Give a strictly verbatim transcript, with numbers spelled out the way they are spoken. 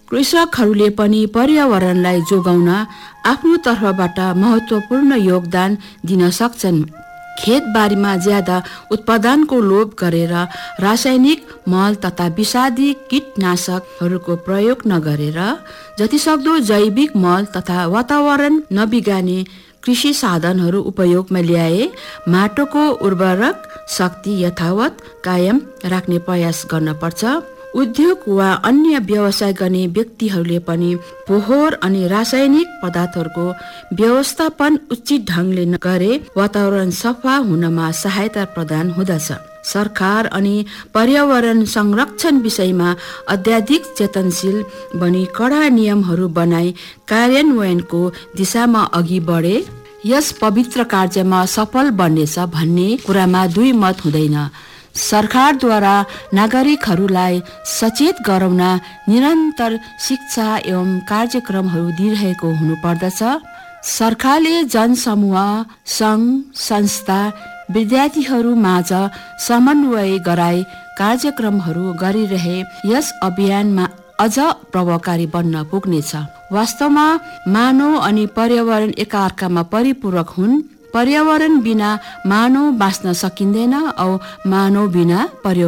कृषकहरूले पनि पर्यावरणलाई जोगाउन आफ्नो तर्फबाट महत्त्वपूर्ण योगदान दिन सक्छन्। खेतबारीमा ज्यादा उत्पादनको लोभ गरेर रासायनिक मल तथा विषादी कीटनाशकहरूको प्रयोग नगरेर जतिसक्दो जैविक मल तथा वातावरण नबिगार्ने कृषि साधनहरू उपयोगमा ल्याए माटोको उर्वरक शक्ति यथावत कायम राख्ने प्रयास गर्न पर्छ। उद्योग वा अन्य व्यवसाय गर्ने व्यक्तिहरूले पनि फोहोर अनि रासायनिक पदार्थहरूको व्यवस्थापन उचित ढङ्गले गरे वातावरण सफा हुनमा सहायता प्रदान हुँदछ। सरकार अनि पर्यावरण संरक्षण विषयमा अत्याधिक चेतनशील बनी कडा नियमहरू बनाई कार्यान्वयनको दिशामा अघि बढे यस पवित्र कार्यमा सफल बन्नेछ भन्ने कुरामा दुई मत हुँदैन। सरकारद्वारा नागरिकहरूलाई सचेत गराउन निरन्तर शिक्षा एवं कार्यक्रमहरू दिइरहेको हुनुपर्दछ। सरकारले जनसमूह सङ्घ संस्था विद्यार्थीहरू माझ समन्वय गराई कार्यक्रमहरू गरिरहे यस अभियानमा अझ प्रभावकारी बन्न पुग्नेछ। वास्तवमा मानव अनि पर्यावरण एकाअर्कामा परिपूरक हुन्। पर्यावरण बिना मानव बाँच्न सकिँदैन औ मानव बिना पर्यावरण